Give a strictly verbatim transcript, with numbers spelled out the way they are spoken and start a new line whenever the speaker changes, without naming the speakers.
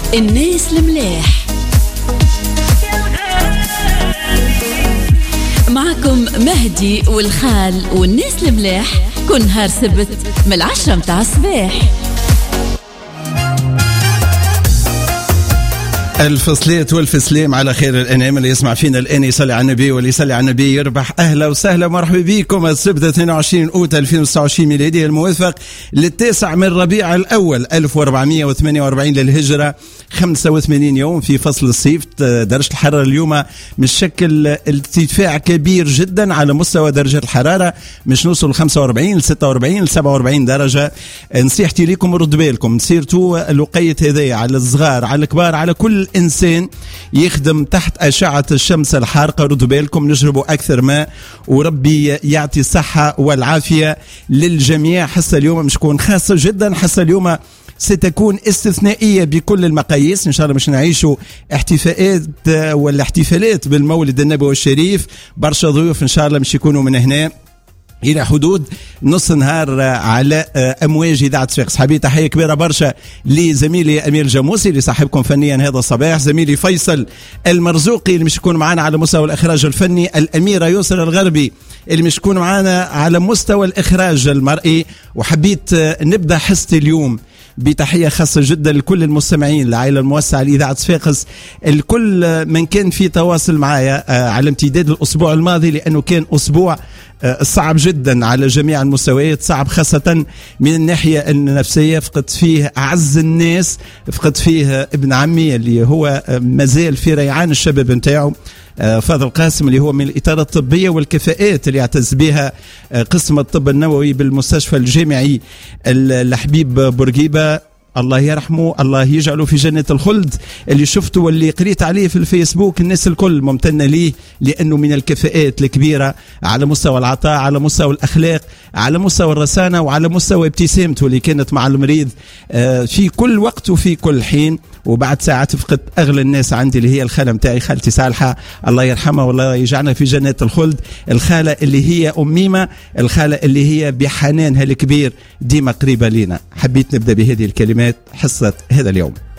الناس الملاح معكم مهدي والخال والناس الملاح كل نهار سبت من العشرة متاع الصباح.
الفصليت والفسليم على خير الانام اللي يسمع فينا الان يصلي على النبي واللي يصلي على النبي يربح. اهلا وسهلا مرحبا بكم. السبت اثنين وعشرين اوت ألفين وتسعة وعشرين ميلادي الموافق للتاسع من ربيع الاول ألف وأربعمائة وثمانية وأربعين للهجره، خمسة وثمانين يوم في فصل الصيف. درجه الحراره اليوم مش شكل ارتفاع كبير جدا على مستوى درجه الحراره، مش نوصل خمسة وأربعين ل ستة وأربعين ل سبعة وأربعين درجه. نصيحتي لكم ردوا بالكم سيرتو الوقيت هذايا على الصغار على الكبار على كل إنسان يخدم تحت أشعة الشمس الحارقة. ردوا بالكم، نشربوا أكثر ماء وربي يعطي الصحة والعافية للجميع. حصة اليوم مش تكون خاصة جدا، حصة اليوم ستكون استثنائية بكل المقاييس. إن شاء الله مش نعيشوا احتفالات ولا احتفالات بالمولد النبوي الشريف. برشا ضيوف إن شاء الله مش يكونوا من هنا إلى حدود نص نهار على أمواج إذاعة صفاقس. حبيبي تحية كبيرة برشا لزميلي أمير جاموسي اللي صاحبكم فنيا هذا الصباح، زميلي فيصل المرزوقي اللي مش يكون معنا على مستوى الإخراج الفني، الأميرة يسرى الغربي اللي مش يكون معنا على مستوى الإخراج المرئي. وحبيت نبدأ حصتي اليوم بتحية خاصة جدا لكل المستمعين العائلة الموسعة لإذاعة صفاقس، الكل من كان في تواصل معايا على امتداد الأسبوع الماضي، لأنه كان أسبوع صعب جدا على جميع المستويات. صعب خاصة من الناحية النفسية، فقدت فيه أعز الناس، فقدت فيه ابن عمي اللي هو مازال في ريعان الشباب نتاعو، فاضل قاسم اللي هو من الإطار الطبية والكفاءات اللي يعتز بها قسم الطب النووي بالمستشفى الجامعي الحبيب بورقيبة. الله يرحمه، الله يجعله في جنة الخلد. اللي شفته واللي قريت عليه في الفيسبوك الناس الكل ممتنة ليه، لأنه من الكفاءات الكبيرة على مستوى العطاء، على مستوى الأخلاق، على مستوى الرسانة، وعلى مستوى ابتسامته اللي كانت مع المريض في كل وقت وفي كل حين. وبعد ساعات فقدت أغلى الناس عندي اللي هي الخالة متاعي خالتي صالحة، الله يرحمها والله يجعلنا في جنة الخلد. الخالة اللي هي أميمة، الخالة اللي هي بحنانها الكبير ديما قريبة لنا. حبيت نبدأ بهذه الكلمات حصة هذا اليوم.